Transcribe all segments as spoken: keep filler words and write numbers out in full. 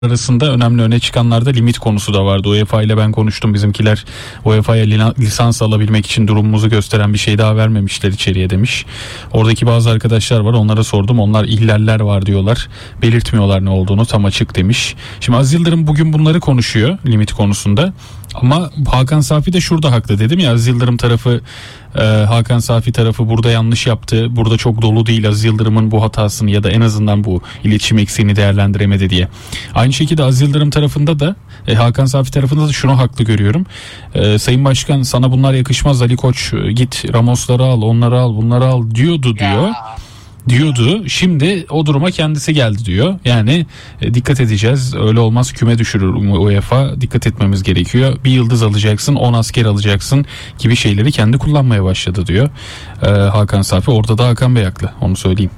arasında önemli öne çıkanlarda limit konusu da vardı. UEFA ile ben konuştum. Bizimkiler U E F A'ya lisans alabilmek için durumumuzu gösteren bir şey daha vermemişler içeriye demiş. Oradaki bazı arkadaşlar var, onlara sordum. Onlar ihlaller var diyorlar. Belirtmiyorlar ne olduğunu, tam açık demiş. Şimdi Aziz Yıldırım bugün bunları konuşuyor limit konusunda. Ama Hakan Safi de şurada haklı, dedim ya, Aziz Yıldırım tarafı e, Hakan Safi tarafı burada yanlış yaptı. Burada çok dolu değil Aziz Yıldırım'ın bu hatasını ya da en azından bu iletişim eksiğini değerlendiremedi diye. Aynı şekilde Aziz Yıldırım tarafında da e, Hakan Safi tarafında da şunu haklı görüyorum. E, Sayın Başkan, sana bunlar yakışmaz Ali Koç, git Ramos'ları al, onları al, bunları al diyordu diyor. Ya. diyordu. Şimdi o duruma kendisi geldi diyor. Yani e, dikkat edeceğiz. Öyle olmaz, küme düşürür UEFA. Dikkat etmemiz gerekiyor. Bir yıldız alacaksın, on asker alacaksın gibi şeyleri kendi kullanmaya başladı diyor. E, Hakan Safi. Orada da Hakan Bey haklı. Onu söyleyeyim.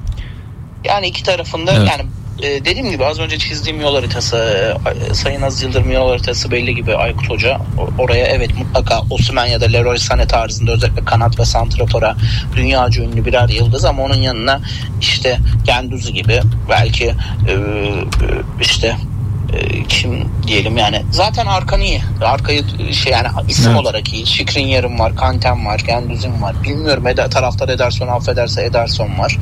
Yani iki tarafında evet. yani e, dediğim gibi az önce çizdiğim yol haritası, e, Sayın Aziz Yıldırım yol haritası belli gibi Aykut Hoca. Oraya evet mutlaka Osimhen ya da Leroy Sané tarzında özellikle kanat ve santrafora dünyaca ünlü birer yıldız, ama onun yanına işte Gendouzi gibi belki e, işte e, kim diyelim, yani zaten arkan iyi. Arkayı şey yani isim evet. olarak iyi. Skriniar'ım var, Kante'm var, Gendouzi'm var. Bilmiyorum, Eder, taraftar Ederson affederse Ederson var.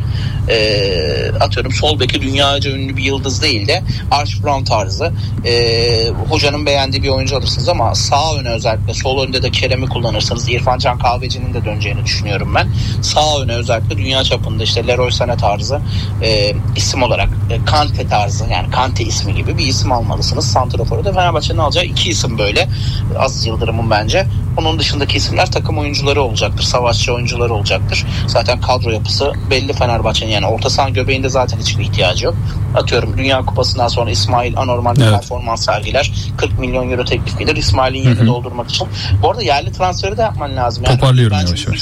E, atıyorum sol beki dünyaca ünlü bir yıldız değil de Archie Brown tarzı e, hocanın beğendiği bir oyuncu alırsınız, ama sağ öne özellikle sol önde de Kerem'i kullanırsanız İrfan Can Kahveci'nin de döneceğini düşünüyorum ben. Sağ öne özellikle dünya çapında işte Leroy Sané tarzı e, isim olarak e, Kante tarzı, yani Kante ismi gibi bir isim almalısınız. Santrafor'u da Fenerbahçe'nin alacağı iki isim böyle. Aziz Yıldırım'ın bence. Onun dışındaki isimler takım oyuncuları olacaktır. Savaşçı oyuncuları olacaktır. Zaten kadro yapısı belli Fenerbahçe'nin, yani orta saha göbeğinde zaten hiçbir ihtiyacı yok. Atıyorum Dünya Kupası'ndan sonra İsmail anormal bir evet. performans sergiler. kırk milyon euro teklif gelir İsmail'in yerini doldurmak için. Bu arada yerli transferi de yapman lazım. Yani toparlıyorum yavaş yavaş.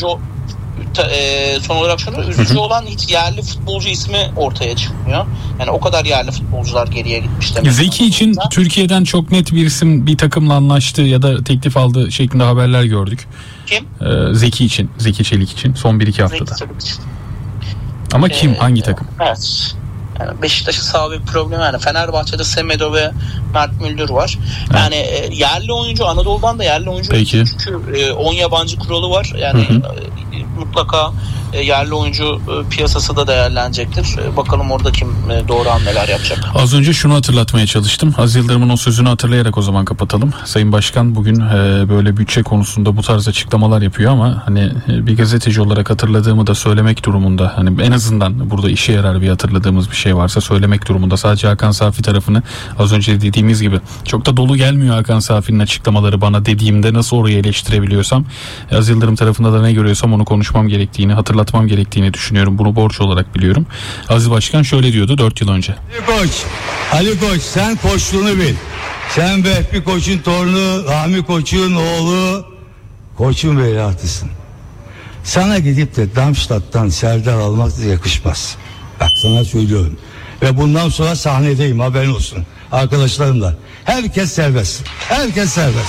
E, son olarak şunu, üzücü hı hı. olan hiç yerli futbolcu ismi ortaya çıkmıyor. Yani o kadar yerli futbolcular geriye gitmiş demek. Zeki için zaten Türkiye'den çok net bir isim bir takımla anlaştı ya da teklif aldı şeklinde haberler gördük. Kim? Ee, Zeki için, Zeki Çelik için son bir iki haftada. Zeki Çelik için. Ama kim? Ee, hangi takım? Evet. Yani Beşiktaş'ın sağ bir problemi, yani Fenerbahçe'de Semedo ve Mert Müldür var. Yani evet. e, yerli oyuncu, Anadolu'dan da yerli oyuncu. Peki. Çünkü on e, yabancı kuralı var. Yani hı hı. E, mutlaka e, yerli oyuncu e, piyasası da değerlenecektir. E, bakalım orada kim e, doğru hamleler yapacak. Az önce şunu hatırlatmaya çalıştım. Aziz Yıldırım'ın o sözünü hatırlayarak o zaman kapatalım. Sayın Başkan bugün e, böyle bütçe konusunda bu tarz açıklamalar yapıyor, ama hani e, bir gazeteci olarak hatırladığımı da söylemek durumunda. Hani en azından burada işe yarar bir hatırladığımız bir şey varsa söylemek durumunda. Sadece Hakan Safi tarafını az önce dediğimiz gibi çok da dolu gelmiyor Hakan Safi'nin açıklamaları bana dediğimde, nasıl orayı eleştirebiliyorsam Aziz Yıldırım tarafında da ne görüyorsam onu konuşmam gerektiğini, hatırlatmam gerektiğini düşünüyorum. Bunu borç olarak biliyorum. Aziz Başkan şöyle diyordu dört yıl önce. Ali Koç, Ali Koç sen koçluğunu bil. Sen Vehbi Koç'un torunu, Rahmi Koç'un oğlu, Koç'un veliahtısın. Sana gidip de Darmstadt'tan Serdar almak da yakışmaz. Bak sana söylüyorum. Ve bundan sonra sahnedeyim, haberin olsun. Arkadaşlarımla. Herkes serbest. Herkes serbest.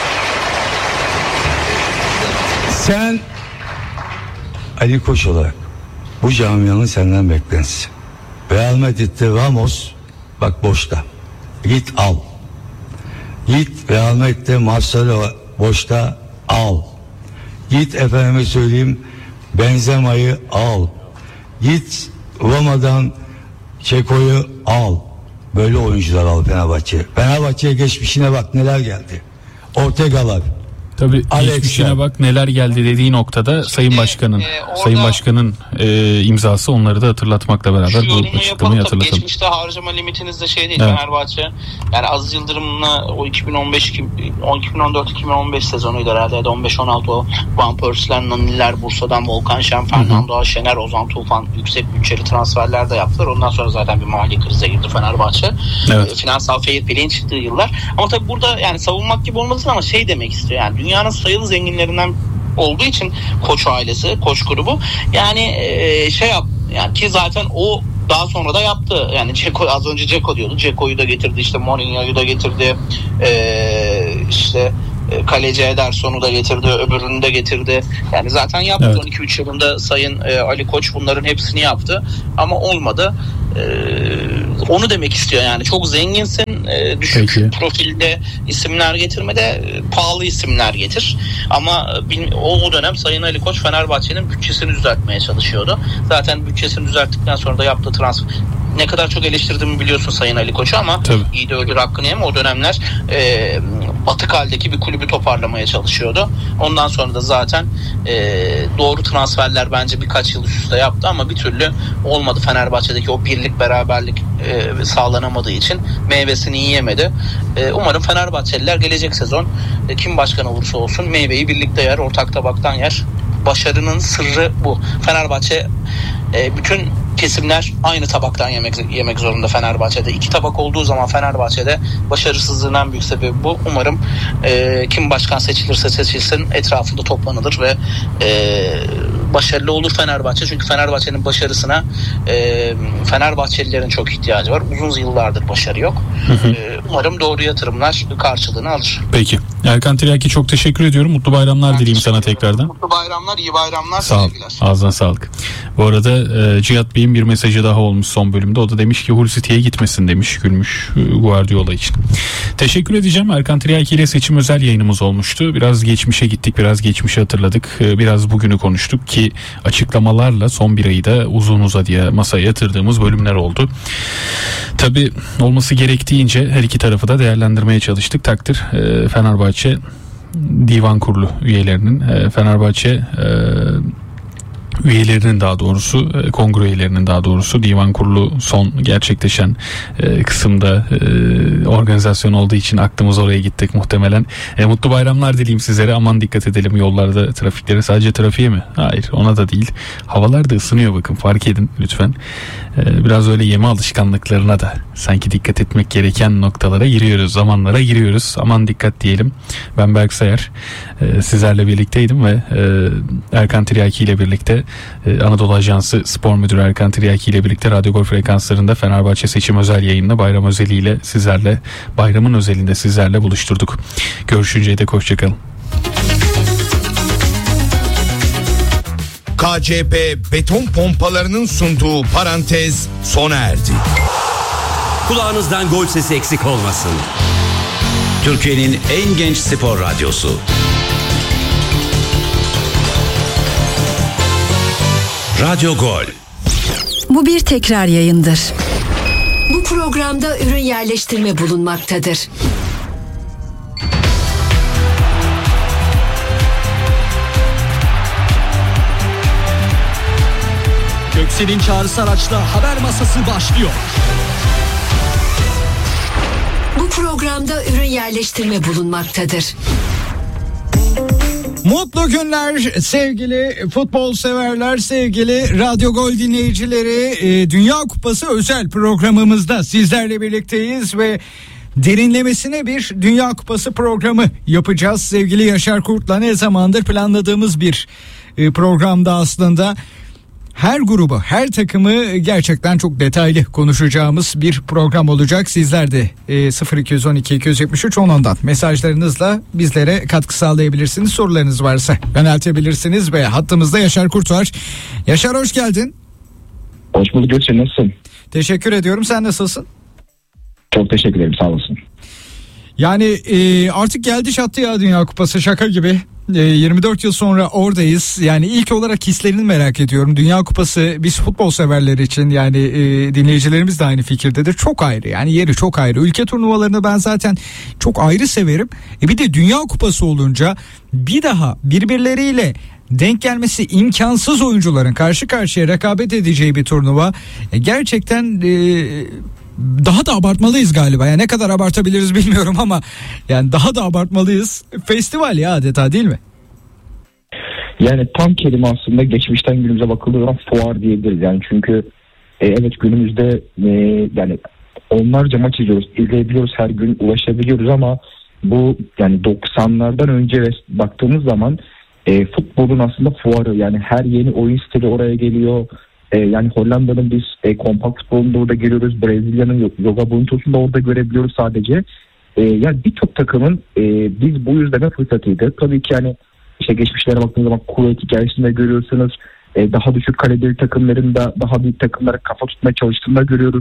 Sen Ali Koç olarak bu camianın senden beklentisi. Real Madrid'de Ramos bak boşta. Git al. Git Real Madrid'de Marcelo boşta al. Git efendime söyleyeyim Benzema'yı al. Git Roma'dan Çeko'yu al. Böyle oyuncular al Fenerbahçe. Fenerbahçe'ye geçmişine bak neler geldi. Ortega'lar. Tabii geçmişine bak neler geldi dediği noktada Şimdi, Sayın Başkan'ın e, Sayın Başkan'ın e, imzası, onları da hatırlatmakla beraber bu açıklamayı hatırlatalım. Geçmişte harcama limitiniz de şey değil evet. Fenerbahçe. Yani Aziz Yıldırım'la o iki bin on beş iki bin on dört iki bin on beş sezonuydu herhalde, ya da on beş on altı o Van Persie'ler, Naniler, Bursa'dan Volkan Şen, Fernando Şener, Ozan Tufan yüksek bütçeli transferler de yaptılar. Ondan sonra zaten bir mali krize girdi Fenerbahçe. Evet. E, finansal fair play'in çıktığı yıllar. Ama tabii burada yani savunmak gibi olmasın ama şey demek istiyor, yani dünyanın sayılı zenginlerinden olduğu için Koç ailesi, Koç grubu, yani e, şey yap, yani ki zaten o daha sonra da yaptı. Yani Ceko, az önce Ceko diyordu. Ceko'yu da getirdi, işte Mourinho'yu da getirdi. E, işte e, kaleci Ederson'u da getirdi, öbürünü de getirdi. Yani zaten yaptı. Evet. on iki üç yılında Sayın e, Ali Koç bunların hepsini yaptı. Ama olmadı. E, onu demek istiyor yani. Çok zenginsin, e, düşük Peki. profilde isimler getirmede e, pahalı isimler getir. Ama e, o, o dönem Sayın Ali Koç Fenerbahçe'nin bütçesini düzeltmeye çalışıyordu. Zaten bütçesini düzelttikten sonra da yaptığı transfer, ne kadar çok eleştirdiğimi biliyorsun Sayın Ali Koç'u ama Tabii. iyi de öldür hakkını yeme. O dönemler e, batık haldeki bir kulübü toparlamaya çalışıyordu. Ondan sonra da zaten e, doğru transferler bence birkaç yıl üst üste yaptı ama bir türlü olmadı. Fenerbahçe'deki o birlik beraberlik e, sağlanamadığı için meyvesini yiyemedi. E, umarım Fenerbahçeliler gelecek sezon e, kim başkan olursa olsun meyveyi birlikte yer, ortak tabaktan yer. Başarının sırrı bu. Fenerbahçe e, bütün kesimler aynı tabaktan yemek yemek zorunda Fenerbahçe'de. İki tabak olduğu zaman Fenerbahçe'de başarısızlığın en büyük sebebi bu. Umarım e, kim başkan seçilirse seçilsin etrafında toplanılır ve e, başarılı olur Fenerbahçe. Çünkü Fenerbahçe'nin başarısına e, Fenerbahçelilerin çok ihtiyacı var. Uzun yıllardır başarı yok. E, umarım doğru yatırımlar karşılığını alır. Peki. Erkan Tiryaki çok teşekkür ediyorum. Mutlu bayramlar Ben dileyim sana teşekkür ederim. tekrardan. Mutlu bayramlar, iyi bayramlar. Sağ ol. Sevgiler. Ağzına sağlık. Bu arada e, Cihat Bey'in bir mesajı daha olmuş son bölümde. O da demiş ki Hull City'ye gitmesin demiş. Gülmüş e, Guardiola için. Teşekkür edeceğim. Erkan Tiryaki ile seçim özel yayınımız olmuştu. Biraz geçmişe gittik. Biraz geçmişi hatırladık. E, biraz bugünü konuştuk ki açıklamalarla son bir ayı da uzun uzadıya masaya yatırdığımız bölümler oldu. Tabii olması gerektiğince her iki tarafı da değerlendirmeye çalıştık. Takdir e, Fenerbahçe Divan Kurulu üyelerinin e, Fenerbahçe e, üyelerinin daha doğrusu e, kongre üyelerinin daha doğrusu divan kurulu son gerçekleşen e, kısımda e, organizasyon olduğu için aklımız oraya gittik muhtemelen. E, mutlu bayramlar dileyim sizlere. Aman dikkat edelim yollarda trafiklere. Sadece trafiğe mi? Hayır, ona da değil. Havalar da ısınıyor, bakın, fark edin lütfen. E, biraz öyle yeme alışkanlıklarına da sanki dikkat etmek gereken noktalara giriyoruz, zamanlara giriyoruz. Aman dikkat diyelim. Ben Berk Sayar, e, sizlerle birlikteydim ve e, Erkan Tiryaki ile birlikte e, Anadolu Ajansı Spor Müdürü Erkan Tiryaki ile birlikte Radyo Gol frekanslarında Fenerbahçe seçim özel yayınla bayram özeliyle sizlerle, bayramın özelinde sizlerle buluşturduk. Görüşünceye dek hoşçakalın. K C P beton pompalarının sunduğu parantez sona erdi. Kulağınızdan gol sesi eksik olmasın. Türkiye'nin en genç spor radyosu. Radyo Gol. Bu bir tekrar yayındır. Bu programda ürün yerleştirme bulunmaktadır. Göksel'in çağrısı araçla haber masası başlıyor. Bu programda ürün yerleştirme bulunmaktadır. Mutlu günler sevgili futbol severler, sevgili Radyo Gol dinleyicileri. Dünya Kupası özel programımızda sizlerle birlikteyiz ve derinlemesine bir Dünya Kupası programı yapacağız. Sevgili Yaşar Kurt'la ne zamandır planladığımız bir programda aslında. Her grubu, her takımı gerçekten çok detaylı konuşacağımız bir program olacak. Sizler de e, sıfır iki on iki iki yetmiş üç on ondan mesajlarınızla bizlere katkı sağlayabilirsiniz. Sorularınız varsa yöneltebilirsiniz ve hattımızda Yaşar Kurt var. Yaşar, hoş geldin. Hoş bulduk Gökçe, nasılsın? Teşekkür ediyorum, sen nasılsın? Çok teşekkür ederim, sağ olasın. Yani e, artık geldi çattı ya Dünya Kupası, şaka gibi. yirmi dört yıl sonra oradayız. Yani ilk olarak hislerini merak ediyorum. Dünya Kupası biz futbol severler için, yani e, dinleyicilerimiz de aynı fikirdedir. Çok ayrı, yani yeri çok ayrı. Ülke turnuvalarını ben zaten çok ayrı severim. E bir de Dünya Kupası olunca bir daha birbirleriyle denk gelmesi imkansız oyuncuların karşı karşıya rekabet edeceği bir turnuva. E, gerçekten e, daha da abartmalıyız galiba. Yani ne kadar abartabiliriz bilmiyorum ama yani daha da abartmalıyız. Festival ya adeta, değil mi? Yani tam kelime aslında geçmişten günümüze bakıldığı zaman fuar diyebiliriz. Yani çünkü e, evet günümüzde e, yani onlarca maç izliyoruz, izleyebiliyoruz, her gün ulaşabiliyoruz ama bu yani doksanlardan önce baktığımız zaman e, futbolun aslında fuarı, yani her yeni oyun stili oraya geliyor. E, yani Hollanda'nın biz e, kompakt futbolunda orada görüyoruz. Brezilya'nın yoga bonitosunu da orada görebiliyoruz sadece. E, yani birçok takımın e, biz bu yüzden fırsatıydı. Tabii ki yani işte geçmişlere baktığınız zaman Kuveyt hikayesinde görüyorsunuz. E, daha düşük kaledeli takımların da daha büyük takımlara kafa tutmaya çalıştığını görüyoruz.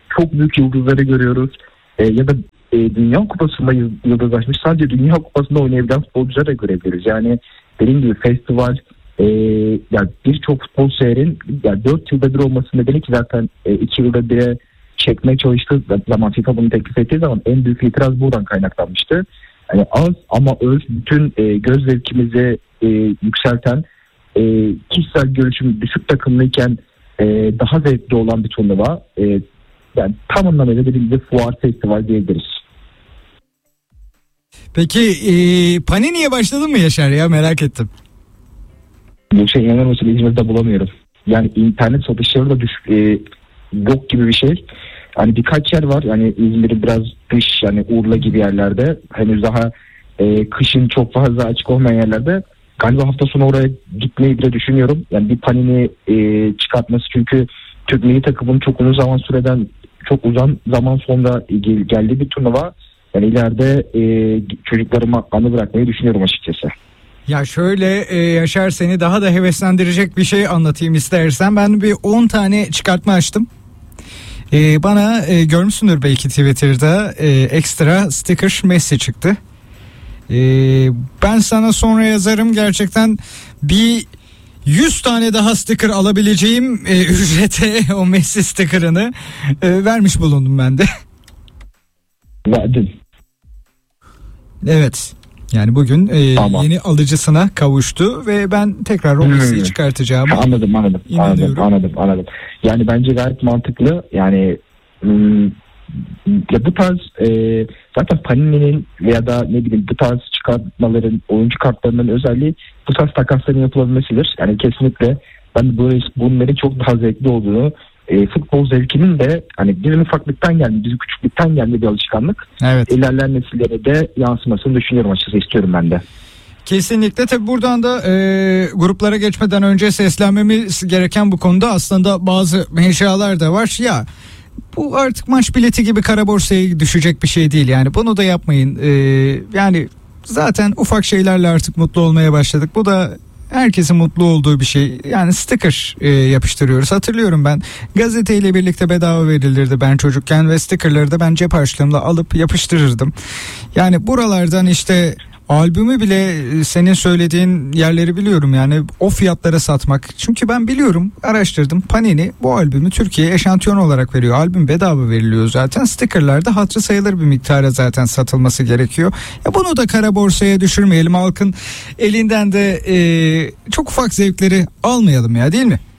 çok büyük yıldızları görüyoruz. E, ya da e, Dünya Kupası'nda yıldızlaşmış, sadece Dünya Kupası'nda oynayabilen futbolcuları da görebiliriz. Yani dediğim gibi festival, e, yani birçok futbol şehrin yani dört yılda bir olması nedeni ki zaten e, iki yılda bire çekmeye çalıştığı zaman, FIFA bunu teklif ettiği zaman en büyük itiraz buradan kaynaklanmıştı. Yani az ama öz, bütün e, göz zevkimizi e, yükselten, e, kişisel görüşüm düşük takımlıyken e, daha zevkli olan bir turnuva. E, yani tam anlamıyla dediğim gibi fuar, festival diyebiliriz. Peki e, Panini'ye başladın mı Yaşar ya, merak ettim. Bu şey inanır mısın, İzmir'de bulamıyorum. Yani internet satışları da düşük, e, yok gibi bir şey. Hani birkaç yer var. Yani İzmir'in biraz dış, yani Urla gibi yerlerde. Henüz daha e, kışın çok fazla açık olmayan yerlerde. Galiba hafta sonu oraya gitmeyi bile düşünüyorum. Yani bir Panini e, çıkartması, çünkü Türk milli takımının çok uzun zaman süreden, çok uzun zaman sonra gel, geldiği bir turnuva. Yani ileride e, çocuklarıma anı bırakmayı düşünüyorum açıkçası. Ya şöyle e, Yaşar, seni daha da heveslendirecek bir şey anlatayım istersen. Ben bir on tane çıkartma açtım. E, bana e, görmüşsündür belki Twitter'da e, ekstra sticker Messi çıktı. E, ben sana sonra yazarım, gerçekten bir yüz tane daha sticker alabileceğim e, ücrete o Messi sticker'ını e, vermiş bulundum ben de. Verdin. Evet. Yani bugün e, tamam. yeni alıcısına kavuştu ve ben tekrar o Messi'yi hmm. çıkartacağım. Anladım, anladım, anladım, anladım, anladım. Yani bence gayet mantıklı. Yani hmm, ya bu tarz e, zaten Panini'nin veya da ne bileyim bu tarz çıkartmaların, oyuncu kartlarının özelliği bu tarz takasların yapılabilmesidir. Yani kesinlikle ben böyle bunların çok daha zevkli olduğunu, e, futbol zevkinin de hani bizim ufaklıktan geldi, bizim küçüklükten geldi bir alışkanlık. Evet. İlerleyen nesillere de yansımasını düşünüyorum açıkçası, istiyorum ben de. Kesinlikle. Tabi buradan da e, gruplara geçmeden önce seslenmemiz gereken bu konuda aslında bazı menşalar da var. Ya bu artık maç bileti gibi kara borsaya düşecek bir şey değil, yani bunu da yapmayın. E, yani zaten ufak şeylerle artık mutlu olmaya başladık. Bu da herkesin mutlu olduğu bir şey. Yani sticker e, yapıştırıyoruz. Hatırlıyorum, ben gazeteyle birlikte bedava verilirdi ben çocukken ve stickerları da ben cep harçlığımla alıp yapıştırırdım. Yani buralardan işte albümü bile, senin söylediğin yerleri biliyorum, yani o fiyatlara satmak. Çünkü ben biliyorum, araştırdım, Panini bu albümü Türkiye'ye eşantiyon olarak veriyor. Albüm bedava veriliyor zaten. Stickerlarda hatırı sayılır bir miktara zaten satılması gerekiyor. Ya bunu da kara borsaya düşürmeyelim. Halkın elinden de e, çok ufak zevkleri almayalım ya, değil mi?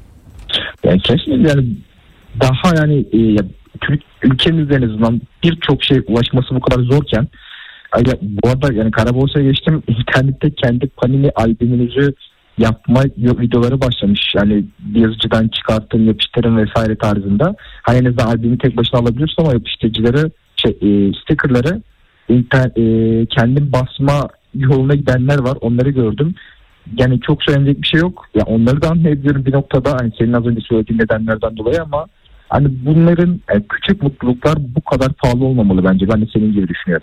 Yani kesinlikle, yani daha yani e, Türk ülkemizde en azından birçok şey ulaşması bu kadar zorken, ayrıca bu arada yani kara borsaya geçtim, internette kendi Panini albümünüzü yapma videoları başlamış. Yani bir yazıcıdan çıkartın, yapıştırın vesaire tarzında. Hani en azından albümü tek başına alabiliyorsun ama yapıştırıcıları, şey, e, stickerları internet, e, kendim basma yoluna gidenler var. Onları gördüm. Yani çok söylenecek bir şey yok. Ya onları da anlayabiliyorum bir noktada. Hani senin az önce söylediğin nedenlerden dolayı, ama hani bunların yani küçük mutluluklar bu kadar pahalı olmamalı bence. Ben de senin gibi düşünüyorum.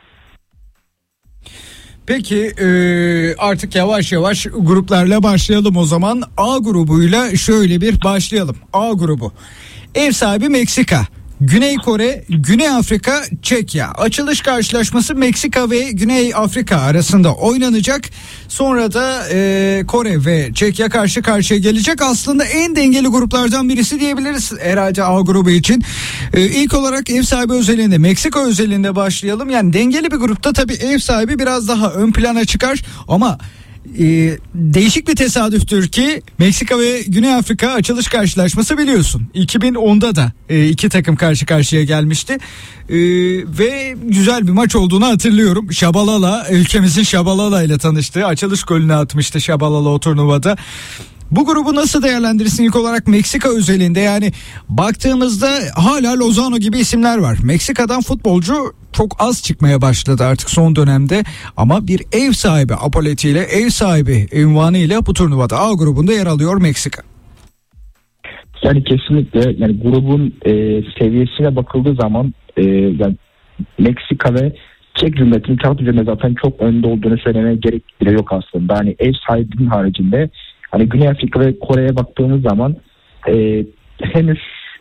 Peki e, artık yavaş yavaş gruplarla başlayalım o zaman. A grubuyla şöyle bir başlayalım. A grubu. Ev sahibi Meksika, Güney Kore, Güney Afrika, Çekya. Açılış karşılaşması Meksika ve Güney Afrika arasında oynanacak. Sonra da e, Kore ve Çekya karşı karşıya gelecek. Aslında en dengeli gruplardan birisi diyebiliriz herhalde A grubu için. E, ilk olarak ev sahibi özelinde, Meksika özelinde başlayalım. Yani dengeli bir grupta tabii ev sahibi biraz daha ön plana çıkar ama e, değişik bir tesadüftür ki Meksika ve Güney Afrika açılış karşılaşması, biliyorsun iki bin onda da e, iki takım karşı karşıya gelmişti e, ve güzel bir maç olduğunu hatırlıyorum. Şabalala, ülkemizin Şabalala ile tanıştığı, açılış golünü atmıştı Şabalala o turnuvada. Bu grubu nasıl değerlendirirsin ilk olarak Meksika özelinde? Yani baktığımızda hala Lozano gibi isimler var. Meksika'dan futbolcu çok az çıkmaya başladı artık son dönemde. Ama bir ev sahibi apoletiyle, ev sahibi ünvanıyla bu turnuvada A grubunda yer alıyor Meksika. Yani kesinlikle, yani grubun e, seviyesine bakıldığı zaman e, yani Meksika ve Çek Cumhuriyeti'nin kağıt üzerinde zaten çok önde olduğunu söylemeye gerek bile yok aslında. Hani ev sahibinin haricinde hani Güney Afrika ve Kore'ye baktığımız zaman e, henüz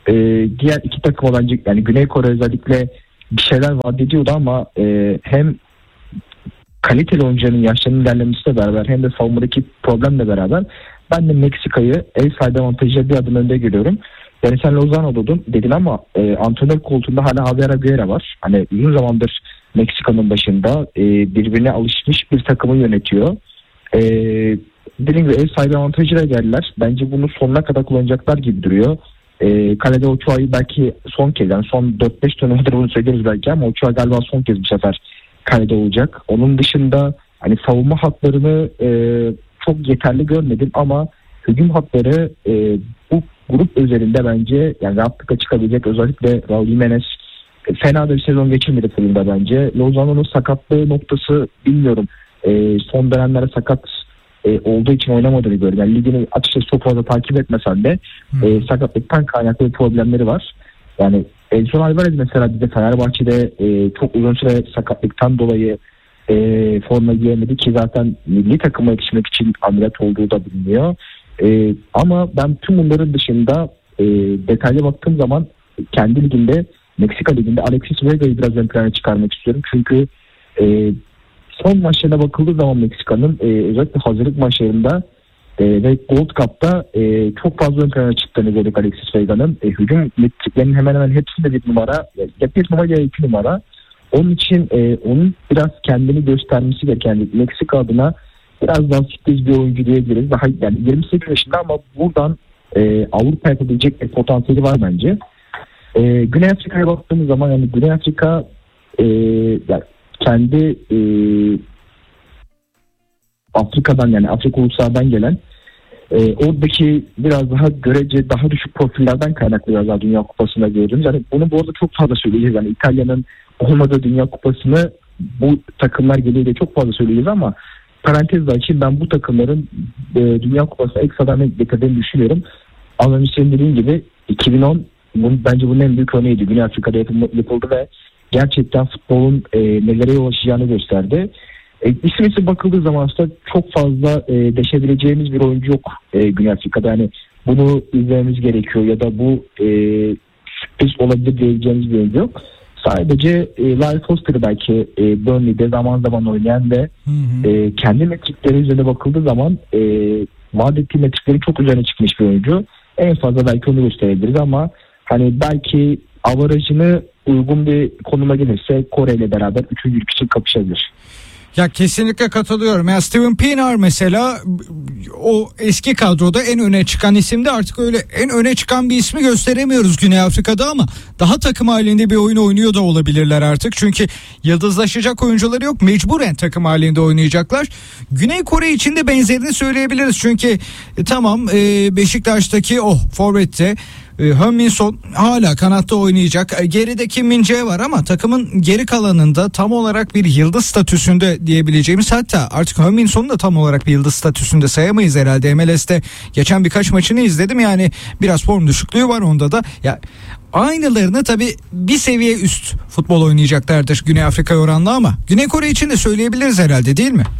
e, diğer iki takım bence yani Güney Kore özellikle bir şeyler vaat ediyordu ama e, hem kaliteli oyuncuların yaşlarının ilerlemesiyle beraber hem de savunmadaki problemle beraber ben de Meksika'yı ev sahibi avantajıyla bir adım önde görüyorum. Yani sen Lozano dedin, dedin ama e, antrenör koltuğunda hala Javier Aguirre var. Hani uzun zamandır Meksika'nın başında e, birbirine alışmış bir takımı yönetiyor. E, dediğim gibi ev sahibi avantajıyla geldiler. Bence bunu sonuna kadar kullanacaklar gibi duruyor. E, kalede Ochoa'yı belki son kez, yani son dört beş dönemdir bunu söylüyoruz belki ama Ochoa galiba son kez bu sefer kalede olacak. Onun dışında hani savunma hatlarını e, çok yeterli görmedim ama hücum hatları e, bu grup özelinde bence yani rahatlıkla çıkabilecek. Özellikle Raul Jimenez e, fena da bir sezon geçirmedi fırında bence. Lozano'nun sakatlığı noktası bilmiyorum. E, son dönemlerde sakat e, olduğu için oynamadığını gördüm. Yani ligini açıkçası çok fazla takip etmesen de e, sakatlıktan kaynaklı problemleri var. Yani Edson Alvarez mesela bize Fenerbahçe'de e, çok uzun süre sakatlıktan dolayı e, forma giyemedi ki zaten milli takıma yetişmek için ameliyat olduğu da biliniyor. E, ama ben tüm bunların dışında e, detaylı baktığım zaman kendi liginde Meksika liginde Alexis Vega'yı biraz ön plana çıkarmak istiyorum. Çünkü e, son maçlarına bakıldığı zaman Meksika'nın e, özellikle hazırlık maçlarında e, ve Gold Cup'ta e, çok fazla ön plana çıktığını gördük Alexis Vega'nın. E, hücum metriklerinin hemen hemen hepsinde bir numara. Ya bir numara ya iki numara. Onun için e, onun biraz kendini göstermesi gereken Meksika adına biraz daha sürpriz bir oyuncu diyebiliriz. Daha yani yirmi sekiz yaşında ama buradan e, Avrupa yapabilecek bir potansiyeli var bence. E, Güney Afrika'ya baktığımız zaman yani Güney Afrika e, yani kendi e, Afrika'dan yani Afrika uluslardan gelen e, oradaki biraz daha görece daha düşük profillerden kaynaklı biraz daha Dünya Kupası'nda gördüğümüz. Yani bunu bu arada çok fazla söyleyeceğiz. Yani İtalya'nın olmadığı Dünya Kupası'nı bu takımlar geliyle çok fazla söyleyeceğiz ama parantez açayım, ben bu takımların e, Dünya Kupası'na ekstradan getirdiğini düşünüyorum. Az önce senin dediğin gibi iki bin on bu, bence bunun en büyük örneğiydi. Güney Afrika'da yapıldı ve gerçekten futbolun e, nelere ulaşacağını gösterdi. E, isim isim bakıldığı zaman aslında çok fazla e, deşebileceğimiz bir oyuncu yok e, Güney Afrika'da. Yani bunu izlememiz gerekiyor ya da bu e, sürpriz olabilir diyeceğimiz bir oyuncu yok. Sadece e, Lyle Foster'ı belki e, Burnley'de zaman zaman oynayan ve hı hı. E, kendi metrikleri üzerine bakıldığı zaman e, vaat ettiği metrikleri çok üzerine çıkmış bir oyuncu. En fazla belki onu gösterebiliriz ama hani belki avarajını uygun bir konuma gelirse Kore ile beraber üçüncülük için kapışabilir. Ya kesinlikle katılıyorum. Ya Steven Pienaar mesela o eski kadroda en öne çıkan isimdi. Artık öyle en öne çıkan bir ismi gösteremiyoruz Güney Afrika'da ama daha takım halinde bir oyun oynuyor da olabilirler artık. Çünkü yıldızlaşacak oyuncuları yok. Mecburen takım halinde oynayacaklar. Güney Kore için de benzerini söyleyebiliriz. Çünkü e, tamam e, Beşiktaş'taki o forvette Heung-min Son hala kanatta oynayacak. Geride Kim Min-jae var ama takımın geri kalanında tam olarak bir yıldız statüsünde diyebileceğimiz, hatta artık Heung-min Son'u da tam olarak bir yıldız statüsünde sayamayız herhalde. M L S'te geçen birkaç maçını izledim, yani biraz form düşüklüğü var onda da. Ya aynılarını tabii bir seviye üst futbol oynayacaklardır Güney Afrika oranla ama Güney Kore için de söyleyebiliriz herhalde, değil mi?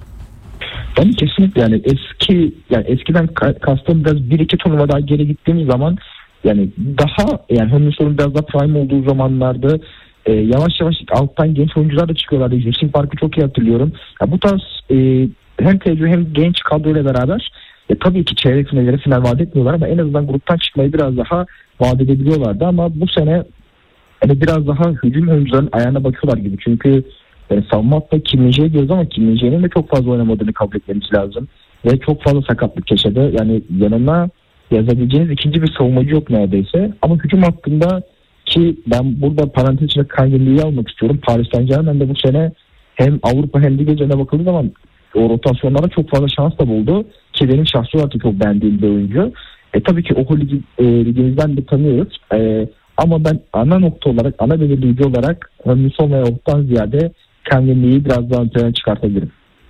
Tabii kesinlikle, yani eski yani eskiden kastım biraz bir iki turnuva daha geri gittiğimiz zaman yani daha yani Heung-min Son'un biraz daha prime olduğu zamanlarda e, yavaş yavaş alttan genç oyuncular da çıkıyorlardı. Jeşin Park'ı çok iyi hatırlıyorum. Ya bu tarz e, hem tecrübe hem genç kadroyla beraber e, tabii ki çeyrek finallere final vaat etmiyorlar ama en azından gruptan çıkmayı biraz daha vaat edebiliyorlardı ama bu sene yani biraz daha hücum oyuncuların ayağına bakıyorlar gibi. Çünkü yani savunma hatta Kim Min-jae'ye diyoruz ama Kim Min-jae'nin de çok fazla oynamadığını kabul etmemiz lazım. Ve çok fazla sakatlık yaşadı. Yani yanına yazabileceğiniz ikinci bir savunmacı yok neredeyse. Ama hücum hakkında ki ben burada parantez içinde Kangin almak istiyorum. Paris Saint-Germain de bu sene hem Avrupa hem de gecene bakıldığı zaman o rotasyonlara çok fazla şans da buldu. Ki benim şahsi olarak çok beğendiğim bir oyuncu. E tabii ki o ligi, e, ligimizden de tanıyoruz. E, ama ben ana nokta olarak, ana belirleyici olarak Heung-min Son ve Ovuk'tan ziyade Kanginli'yi biraz daha ön plana çıkartabilirim.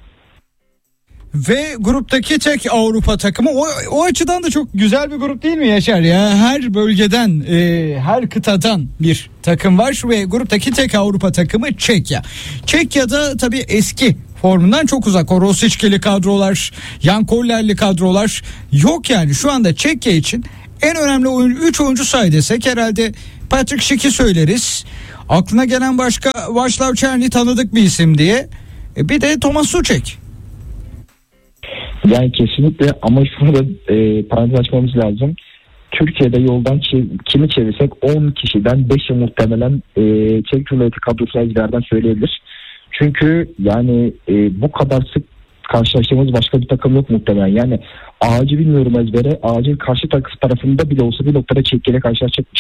Ve gruptaki tek Avrupa takımı, o, o açıdan da çok güzel bir grup değil mi Yaşar ya? Her bölgeden, e, her kıtadan bir takım var ve gruptaki tek Avrupa takımı Çekya. Çekya'da tabii eski formundan çok uzak. O Rosic'li kadrolar, Jan Koller'li kadrolar yok yani. Şu anda Çekya için en önemli oyuncu üç oyuncu say desek herhalde Patrick Schick'i söyleriz. Aklına gelen başka Václav Černý tanıdık bir isim diye. E bir de Tomáš Souček. Yani kesinlikle ama şunu da e, parantez açmamız lazım. Türkiye'de yoldan çev- kimi çevirsek on kişiden beşi muhtemelen e, Çek Cumhuriyeti kadrosuna giderden söyleyebilir. Çünkü yani e, bu kadar sık karşılaştığımız başka bir takım yok muhtemelen. Yani ağacı bilmiyorum ezbere. Ağacın karşı takım tarafında bile olsa bir noktada Çek'le karşılaşacak